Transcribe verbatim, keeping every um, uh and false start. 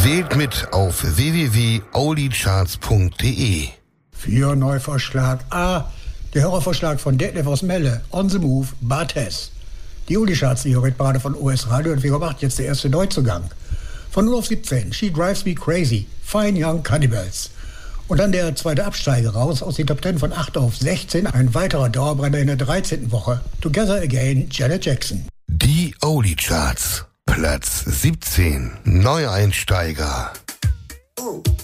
Wählt mit auf w w w punkt oldie-charts punkt d e. Für Neuvorschlag A, der Hörervorschlag von Detlef aus Melle, On the Move, Barthes. Die Oldie-Charts, die Hörerparade von O S Radio und Vigo macht jetzt der erste Neuzugang. Von null auf siebzehn, She Drives Me Crazy, Fine Young Cannibals. Und dann der zweite Absteiger raus aus den Top zehn von acht auf sechzehn, ein weiterer Dauerbrenner in der dreizehnten Woche. Together Again, Janet Jackson. Die Oldie-Charts, Platz siebzehn, Neueinsteiger. Oh.